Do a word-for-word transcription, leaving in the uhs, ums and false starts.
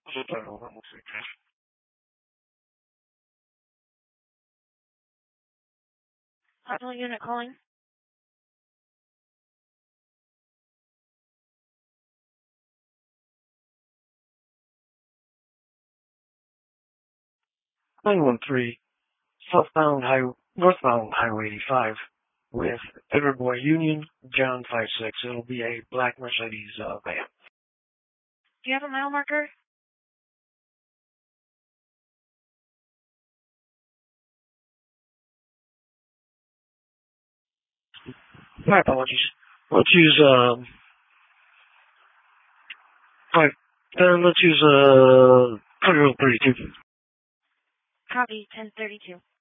Hospital unit calling. nine one three, southbound highway, northbound Highway eighty-five with Edward Boy Union, John five six. It'll be a black Mercedes uh, van. Do you have a mile marker? My apologies. Let's use, um, alright, then let's use, uh, thirty-two. Copy, ten thirty-two.